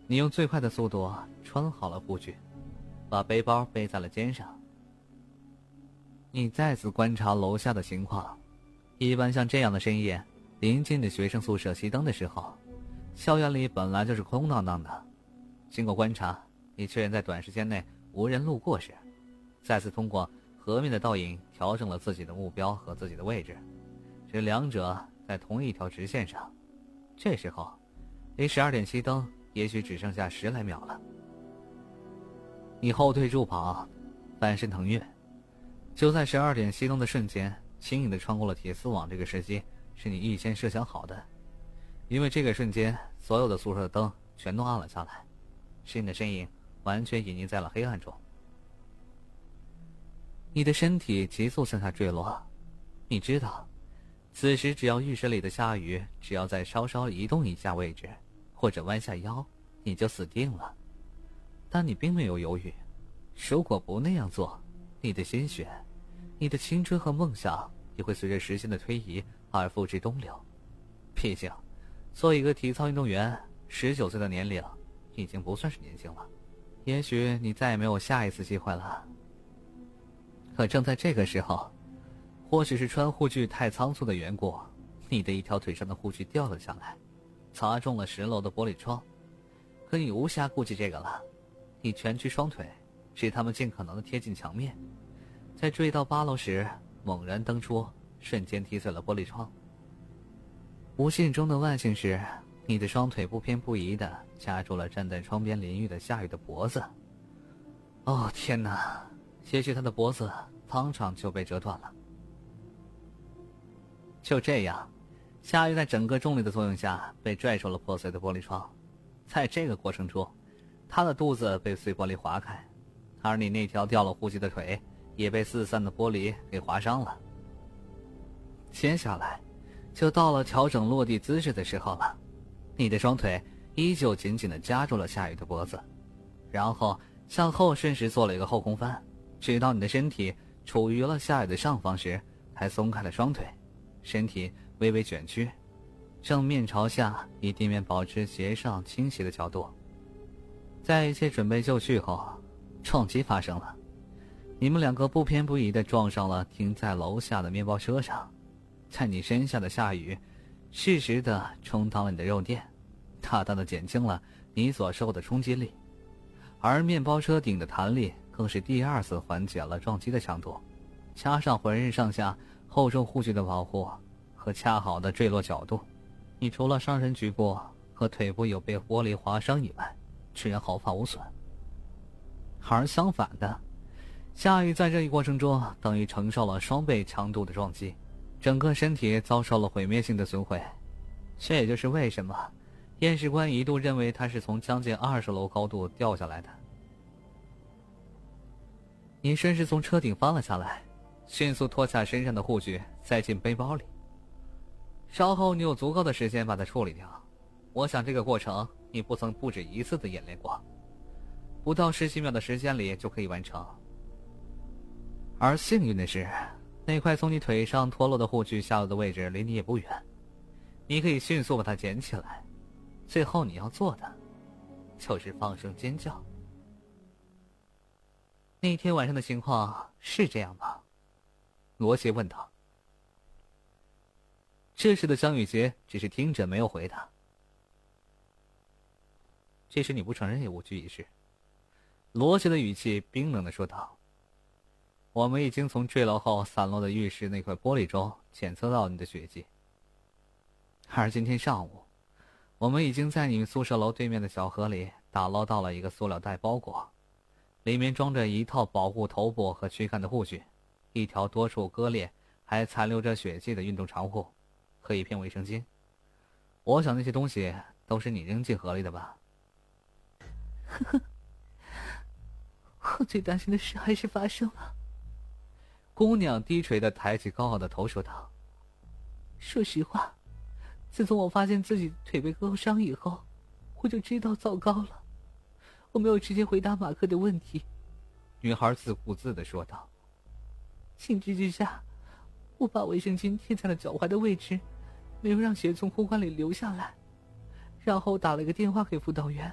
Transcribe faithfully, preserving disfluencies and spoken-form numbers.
你用最快的速度穿好了护具，把背包背在了肩上。你再次观察楼下的情况，一般像这样的深夜，临近的学生宿舍熄灯的时候，校园里本来就是空荡荡的。经过观察，你确认在短时间内无人路过时，再次通过河面的倒影调整了自己的目标和自己的位置，使两者在同一条直线上。这时候离十二点熄灯也许只剩下十来秒了。你后退助跑，翻身腾跃，就在十二点熄灯的瞬间，轻易地穿过了铁丝网。这个时机是你预先设想好的，因为这个瞬间所有的宿舍的灯全都暗了下来，使你的身影完全隐匿在了黑暗中。你的身体急速向下坠落，你知道此时只要浴室里的夏雨只要再稍稍移动一下位置，或者弯下腰，你就死定了。但你并没有犹豫，如果不那样做，你的心血、你的青春和梦想也会随着时间的推移而付之东流。毕竟做一个体操运动员，十九岁的年龄已经不算是年轻了，也许你再也没有下一次机会了。可正在这个时候，或许是穿护具太仓促的缘故，你的一条腿上的护具掉了下来，砸中了十楼的玻璃窗。可你无暇顾及这个了，你蜷曲双腿，使他们尽可能的贴近墙面，在坠到八楼时猛然蹬出，瞬间踢碎了玻璃窗。不幸中的万幸是，你的双腿不偏不倚地夹住了站在窗边淋浴的夏雨的脖子。哦天哪，也许他的脖子当场就被折断了。就这样，夏雨在整个重力的作用下被拽出了破碎的玻璃窗。在这个过程中，他的肚子被碎玻璃划开，而你那条掉了护具的腿也被四散的玻璃给划伤了。接下来就到了调整落地姿势的时候了，你的双腿依旧紧紧地夹住了夏雨的脖子，然后向后顺势做了一个后空翻，直到你的身体处于了夏雨的上方时才松开了双腿，身体微微卷曲，正面朝下，以地面保持斜上倾斜的角度。在一切准备就绪后，撞击发生了，你们两个不偏不倚地撞上了停在楼下的面包车上。在你身下的夏雨适时地充当了你的肉垫，大大地减轻了你所受的冲击力，而面包车顶的弹力更是第二次缓解了撞击的强度，加上浑身上下厚重护具的保护和恰好的坠落角度，你除了上身局部和腿部有被玻璃划伤以外，居然毫发无损。而相反的，夏雨在这一过程中等于承受了双倍强度的撞击，整个身体遭受了毁灭性的损毁。这也就是为什么验尸官一度认为他是从将近二十楼高度掉下来的。你顺势从车顶翻了下来，迅速脱下身上的护具塞进背包里，稍后你有足够的时间把它处理掉。我想这个过程你不曾不止一次的演练过，不到十几秒的时间里就可以完成。而幸运的是，那块从你腿上脱落的护具下落的位置离你也不远，你可以迅速把它捡起来。最后你要做的就是放声尖叫。那天晚上的情况是这样吗？罗杰问道。这时的江雨杰只是听着没有回答。这时你不承认也无济于事，罗杰的语气冰冷地说道。我们已经从坠楼后散落的浴室那块玻璃中检测到你的血迹，而今天上午我们已经在你们宿舍楼对面的小河里打捞到了一个塑料袋包裹，里面装着一套保护头部和躯干的护具，一条多处割裂还残留着血迹的运动长裤和一片卫生巾。我想那些东西都是你扔进河里的吧？ 呵呵，我最担心的事还是发生了。 姑娘低垂的抬起高傲的头说道。 说实话，自从我发现自己腿被割伤以后，我就知道糟糕了。我没有直接回答马克的问题。 女孩自顾自地说道。 情急之下，我把卫生巾贴在了脚踝的位置，没有让血从裤管里流下来，然后打了个电话给辅导员，